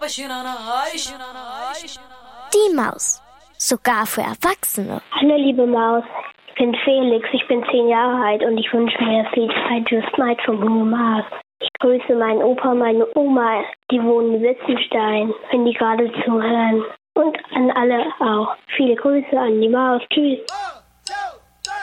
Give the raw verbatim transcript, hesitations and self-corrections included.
Die Maus. Sogar für Erwachsene. Hallo liebe Maus, ich bin Felix, ich bin zehn Jahre alt und ich wünsche mir viel Zeit Just Night von Bruno Mars. Ich grüße meinen Opa und meine Oma, die wohnen in Witzenstein, wenn die gerade zuhören. Und an alle auch. Viele Grüße an die Maus. Tschüss.